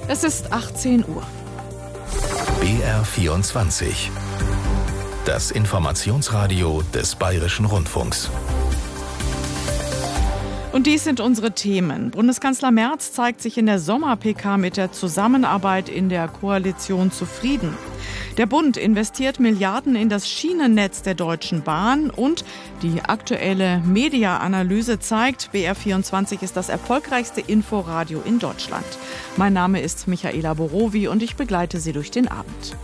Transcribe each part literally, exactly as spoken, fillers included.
Es ist achtzehn Uhr. B R vierundzwanzig. Das Informationsradio des Bayerischen Rundfunks. Und dies sind unsere Themen. Bundeskanzler Merz zeigt sich in der Sommer-P K mit der Zusammenarbeit in der Koalition zufrieden. Der Bund investiert Milliarden in das Schienennetz der Deutschen Bahn und die aktuelle Media-Analyse zeigt, B R vierundzwanzig ist das erfolgreichste Inforadio in Deutschland. Mein Name ist Michaela Borowi und ich begleite Sie durch den Abend.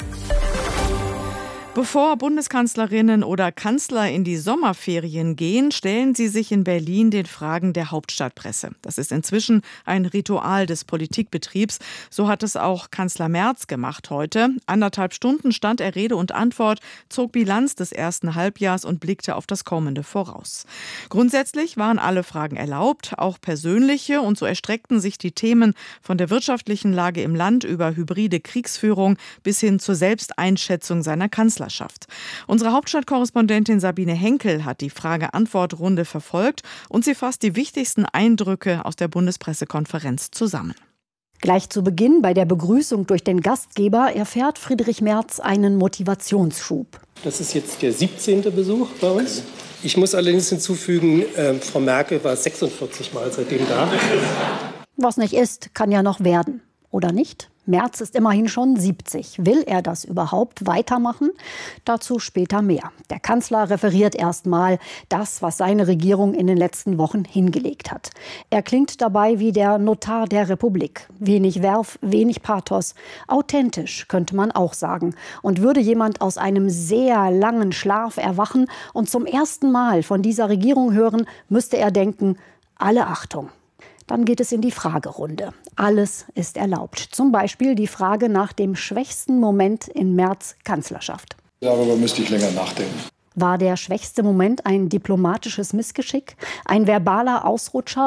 Bevor Bundeskanzlerinnen oder Kanzler in die Sommerferien gehen, stellen sie sich in Berlin den Fragen der Hauptstadtpresse. Das ist inzwischen ein Ritual des Politikbetriebs. So hat es auch Kanzler Merz gemacht heute. Anderthalb Stunden stand er Rede und Antwort, zog Bilanz des ersten Halbjahrs und blickte auf das Kommende voraus. Grundsätzlich waren alle Fragen erlaubt, auch persönliche, und so erstreckten sich die Themen von der wirtschaftlichen Lage im Land über hybride Kriegsführung bis hin zur Selbsteinschätzung seiner Kanzlerschaft. Unsere Hauptstadtkorrespondentin Sabine Henkel hat die Frage-Antwort-Runde verfolgt und sie fasst die wichtigsten Eindrücke aus der Bundespressekonferenz zusammen. Gleich zu Beginn bei der Begrüßung durch den Gastgeber erfährt Friedrich Merz einen Motivationsschub. Das ist jetzt der siebzehnte Besuch bei uns. Ich muss allerdings hinzufügen, äh, Frau Merkel war sechsundvierzig Mal seitdem da. Was nicht ist, kann ja noch werden. Oder nicht? Merz ist immerhin schon siebzig. Will er das überhaupt weitermachen? Dazu später mehr. Der Kanzler referiert erstmal das, was seine Regierung in den letzten Wochen hingelegt hat. Er klingt dabei wie der Notar der Republik. Wenig Werf, wenig Pathos. Authentisch, könnte man auch sagen. Und würde jemand aus einem sehr langen Schlaf erwachen und zum ersten Mal von dieser Regierung hören, müsste er denken, alle Achtung. Dann geht es in die Fragerunde. Alles ist erlaubt. Zum Beispiel die Frage nach dem schwächsten Moment in Merz' Kanzlerschaft. Darüber müsste ich länger nachdenken. War der schwächste Moment ein diplomatisches Missgeschick, ein verbaler Ausrutscher